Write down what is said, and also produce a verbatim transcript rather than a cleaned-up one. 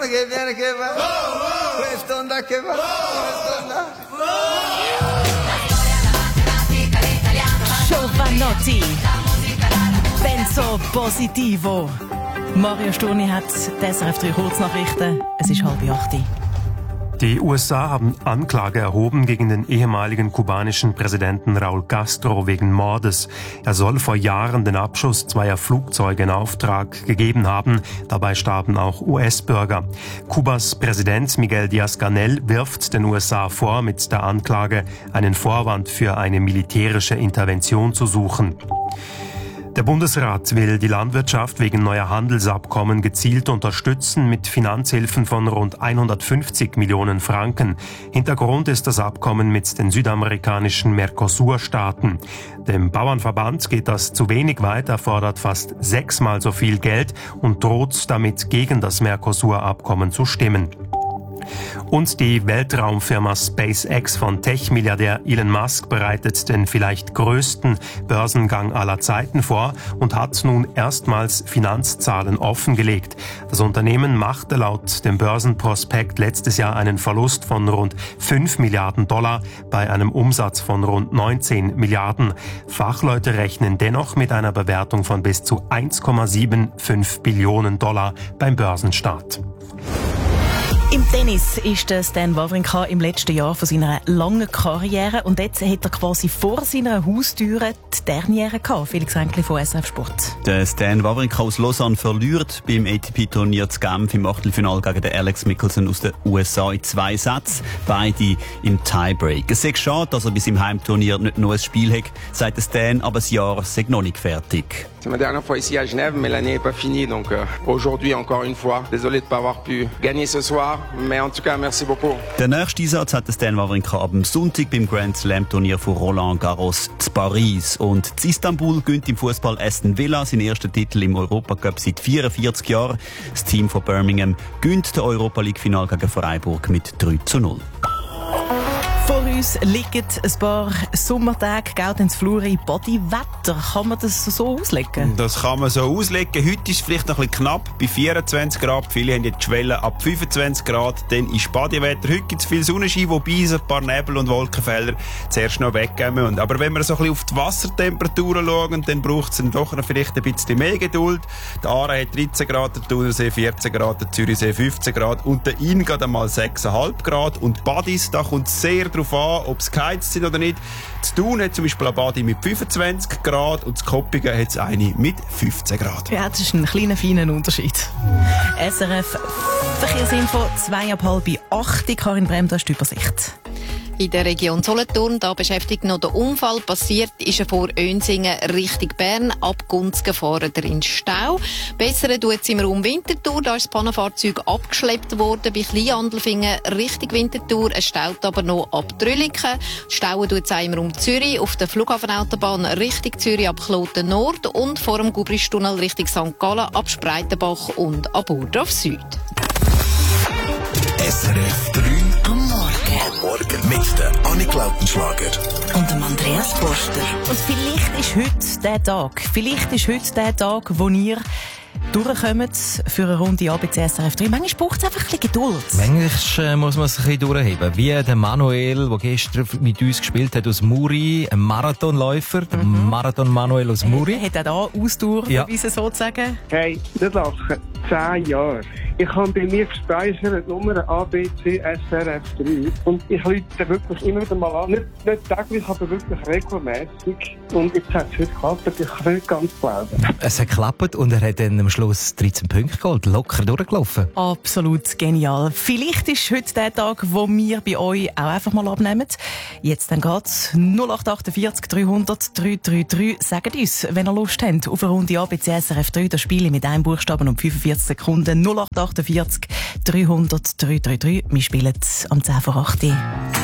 che viene che va, questo onda che va, questo onda. Giovanotti, Benzo Positivo. Mario Sturni hat die S R F drei Kurznachrichten. Es ist halb acht. Die U S A haben Anklage erhoben gegen den ehemaligen kubanischen Präsidenten Raúl Castro wegen Mordes. Er soll vor Jahren den Abschuss zweier Flugzeuge in Auftrag gegeben haben. Dabei starben auch U S-Bürger. Kubas Präsident Miguel Díaz-Canel wirft den U S A vor, mit der Anklage einen Vorwand für eine militärische Intervention zu suchen. Der Bundesrat will die Landwirtschaft wegen neuer Handelsabkommen gezielt unterstützen mit Finanzhilfen von rund hundertfünfzig Millionen Franken. Hintergrund ist das Abkommen mit den südamerikanischen Mercosur-Staaten. Dem Bauernverband geht das zu wenig weit, er fordert fast sechsmal so viel Geld und droht damit gegen das Mercosur-Abkommen zu stimmen. Und die Weltraumfirma SpaceX von Tech-Milliardär Elon Musk bereitet den vielleicht größten Börsengang aller Zeiten vor und hat nun erstmals Finanzzahlen offengelegt. Das Unternehmen machte laut dem Börsenprospekt letztes Jahr einen Verlust von rund fünf Milliarden Dollar bei einem Umsatz von rund neunzehn Milliarden. Fachleute rechnen dennoch mit einer Bewertung von bis zu eins Komma fünfundsiebzig Billionen Dollar beim Börsenstart. Im Tennis ist der Stan Wawrinka im letzten Jahr von seiner langen Karriere und jetzt hat er quasi vor seiner Haustüre die Derniere gehabt. Felix Renkli von S R F Sport. Der Stan Wawrinka aus Lausanne verliert beim A T P-Turnier zu Genf im Achtelfinale gegen den Alex Mickelson aus den U S A in zwei Sätzen, beide im Tiebreak. Es ist schade, dass er bis im Heimturnier nicht nur ein Spiel hat, sagt Stan, aber das Jahr sei noch nicht fertig. C'est ma dernière fois ici à Genève, mais l'année n'est pas finie, donc euh, aujourd'hui encore une fois, désolé de ne pas avoir pu gagner ce soir, mais en tout cas merci beaucoup. Der nächste Einsatz hat Stan Wawrinka ab Sonntag beim Grand Slam Turnier von Roland Garros zu Paris. Und in Istanbul gönnt im Fußball Aston Villa seinen ersten Titel im Europacup seit vierundvierzig Jahren. Das Team von Birmingham gönnt den Europa League Final gegen Freiburg mit drei zu null. Vor uns liegen ein paar Sommertage, gell, ins Fluri, Bodywetter. Kann man das so auslegen? Das kann man so auslegen. Heute ist es vielleicht noch ein bisschen knapp, bei vierundzwanzig Grad. Viele haben jetzt die Schwelle ab fünfundzwanzig Grad. Dann ist Bodywetter. Heute gibt es viel Sonnenschein, wobei es ein paar Nebel- und Wolkenfelder zuerst noch weggehen müssen. Aber wenn wir so ein bisschen auf die Wassertemperaturen schauen, dann braucht es dann doch noch vielleicht ein bisschen mehr Geduld. Die Aare hat dreizehn Grad, der Thunersee vierzehn Grad, der Zürichsee fünfzehn Grad und der Inn geht einmal sechs Komma fünf Grad. Und Badis, da kommt es sehr darauf an, ob es geheizt sind oder nicht. Das Thun hat zum Beispiel ein Badi mit fünfundzwanzig Grad und das Koppige hat es eine mit fünfzehn Grad. Ja, das ist ein kleiner, feiner Unterschied. S R F Verkehrsinfo, zwei ab halb acht. Karin Brem, da ist die Übersicht. In der Region Solothurn, da beschäftigt noch der Unfall. Passiert ist er vor Önsingen Richtung Bern. Ab Gunzgen fahren er in den Stau. Besser tut es im Raum Winterthur. Da ist das Pannenfahrzeug abgeschleppt worden. Bei Kleinandelfingen Richtung Winterthur. Es staut aber noch ab Trülliken. Stauen tut es auch im Raum Zürich. Auf der Flughafenautobahn Richtung Zürich ab Kloten Nord. Und vor dem Gubristunnel Richtung Sankt Gallen ab Spreitenbach und ab Urdorf Süd. S R F drei am Morgen. Am Morgen mit den Annik Lautenschlager und dem Andreas Forster. Und vielleicht ist heute der Tag, vielleicht ist heute der Tag, wo ihr durchkommt für eine Runde A B C S R F drei. Manchmal braucht es einfach ein bisschen Geduld. Manchmal äh, muss man sich ein bisschen durchheben. Wie der Manuel, der gestern mit uns gespielt hat aus Muri, ein Marathonläufer, der mhm. Marathon Manuel aus Muri. Hat er da Ausdauer ja. bewiesen, sozusagen? Hey, nicht lachen. Zehn Jahre. Ich habe bei mir gespeichert Nummer A B C S R F drei und ich rufe wirklich immer wieder mal an. Nicht, nicht täglich, aber wirklich regelmäßig. Und jetzt hat es heute geklappt. Ich kann nicht ganz glauben. Es hat geklappt und er hat dann am Schluss dreizehn Punkte geholt. Locker durchgelaufen. Absolut genial. Vielleicht ist heute der Tag, wo wir bei euch auch einfach mal abnehmen. Jetzt dann geht's null acht acht vier dreihundert drei drei drei. Sagt uns, wenn ihr Lust habt, auf eine Runde A B C S R F drei, das Spiel mit einem Buchstaben und fünfundvierzig Sekunden. null acht acht vier dreihundert drei drei drei. Wir spielen am zehn vor acht.